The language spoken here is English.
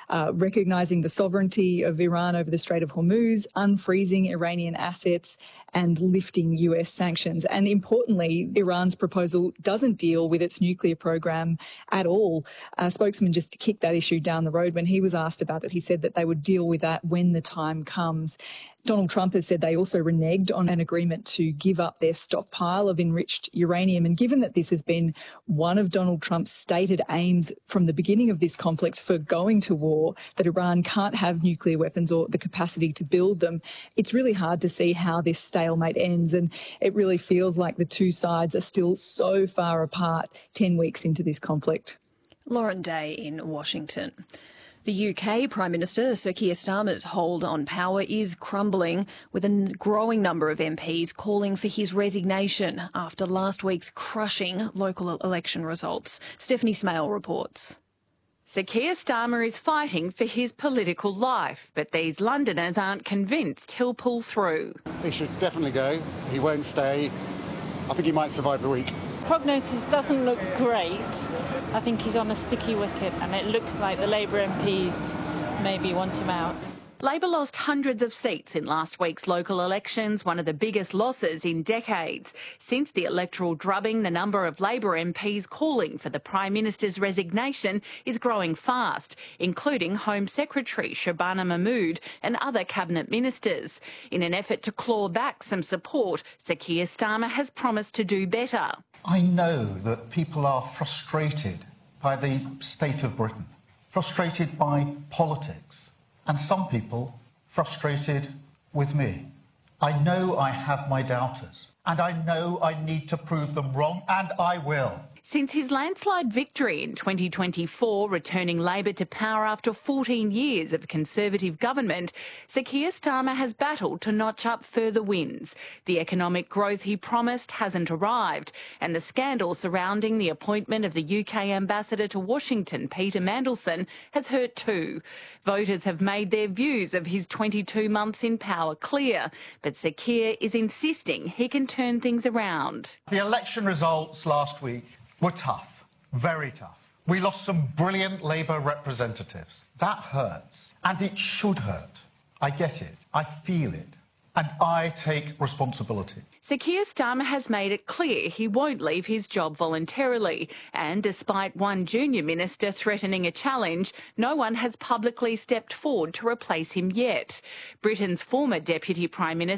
recognising the sovereignty of Iran over the Strait of Hormuz, unfreezing Iranian assets and lifting US sanctions. And importantly, Iran's proposal doesn't deal with its nuclear program at all. A spokesman just kicked that issue down the road. When he was asked about it, he said that they would deal with that when the time comes. Donald Trump has said they also reneged on an agreement to give up their stockpile of enriched uranium. And given that this has been one of Donald Trump's stated aims from the beginning of this conflict for going to war, that Iran can't have nuclear weapons or the capacity to build them, it's really hard to see how this stalemate ends. And it really feels like the two sides are still so far apart 10 weeks into this conflict. Lauren Day in Washington. The UK Prime Minister Sir Keir Starmer's hold on power is crumbling, with a growing number of MPs calling for his resignation after last week's crushing local election results. Stephanie Smale reports. Sir Keir Starmer is fighting for his political life, but these Londoners aren't convinced he'll pull through. He should definitely go. He won't stay. I think he might survive the week. Prognosis doesn't look great. I think he's on a sticky wicket, and it looks like the Labour MPs maybe want him out. Labor lost hundreds of seats in last week's local elections, one of the biggest losses in decades. Since the electoral drubbing, the number of Labor MPs calling for the Prime Minister's resignation is growing fast, including Home Secretary Shabana Mahmood and other cabinet ministers. In an effort to claw back some support, Sir Keir Starmer has promised to do better. I know that people are frustrated by the state of Britain, frustrated by politics, and some people frustrated with me. I know I have my doubters, and I know I need to prove them wrong, and I will. Since his landslide victory in 2024, returning Labor to power after 14 years of Conservative government, Sir Keir Starmer has battled to notch up further wins. The economic growth he promised hasn't arrived, and the scandal surrounding the appointment of the UK ambassador to Washington, Peter Mandelson, has hurt too. Voters have made their views of his 22 months in power clear, but Sir Keir is insisting he can turn things around. The election results last week were tough, very tough. We lost some brilliant Labour representatives. That hurts, and it should hurt. I get it, I feel it, and I take responsibility. Sir Keir Starmer has made it clear he won't leave his job voluntarily, and despite one junior minister threatening a challenge, no one has publicly stepped forward to replace him yet. Britain's former Deputy Prime Minister